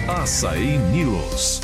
Açaí News.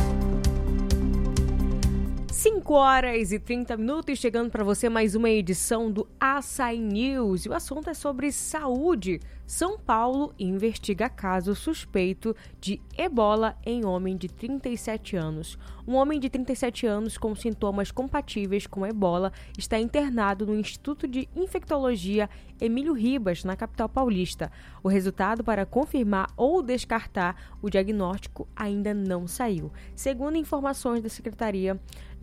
5h30, chegando para você mais uma edição do Açaí News. E o assunto é sobre saúde. São Paulo investiga caso suspeito de ebola em homem de 37 anos. Um homem de 37 anos com sintomas compatíveis com ebola está internado no Instituto de Infectologia Emílio Ribas, na capital paulista. O resultado para confirmar ou descartar o diagnóstico ainda não saiu. Segundo informações da Secretaria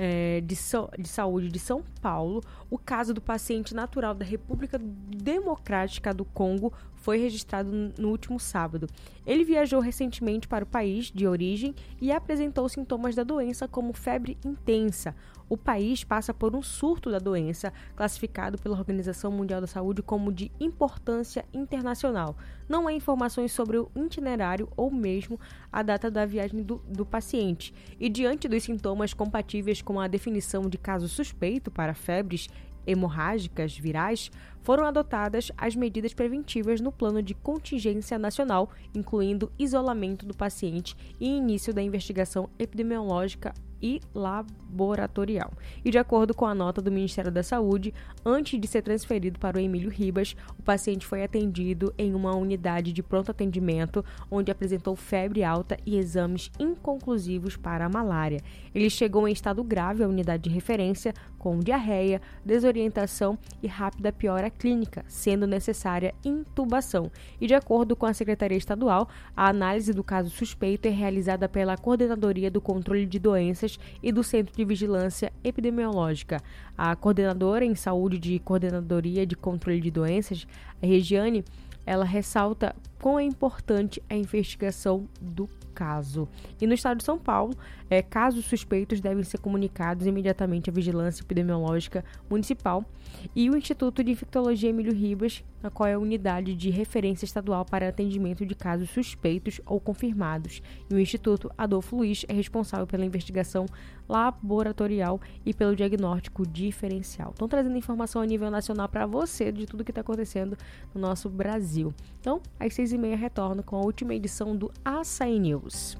de Saúde de São Paulo, o caso do paciente natural da República Democrática do Congo foi registrado no último sábado. Ele viajou recentemente para o país de origem e apresentou sintomas da doença como febre intensa. O país passa por um surto da doença, classificado pela Organização Mundial da Saúde como de importância internacional. Não há informações sobre o itinerário ou mesmo a data da viagem do paciente. E diante dos sintomas compatíveis com a definição de caso suspeito para febres hemorrágicas virais, foram adotadas as medidas preventivas no plano de contingência nacional, incluindo isolamento do paciente e início da investigação epidemiológica e laboratorial. E de acordo com a nota do Ministério da Saúde, antes de ser transferido para o Emílio Ribas, o paciente foi atendido em uma unidade de pronto atendimento, onde apresentou febre alta e exames inconclusivos para a malária. Ele chegou em estado grave à unidade de referência, com diarreia, desorientação e rápida piora clínica, sendo necessária intubação. E de acordo com a Secretaria Estadual, a análise do caso suspeito é realizada pela Coordenadoria do Controle de Doenças e do Centro de Vigilância Epidemiológica. A coordenadora em saúde de Coordenadoria de Controle de Doenças, a Regiane, ela ressalta quão é importante a investigação do caso. E no estado de São Paulo, casos suspeitos devem ser comunicados imediatamente à Vigilância Epidemiológica Municipal e o Instituto de Infectologia Emílio Ribas, na qual é a unidade de referência estadual para atendimento de casos suspeitos ou confirmados. E o Instituto Adolfo Luiz é responsável pela investigação laboratorial e pelo diagnóstico diferencial. Estão trazendo informação a nível nacional para você de tudo que está acontecendo no nosso Brasil. Então, às 6h30 retorno com a última edição do Açaí News.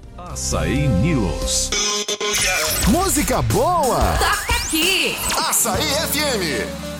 Açaí News. Música boa! Toca aqui! Açaí FM.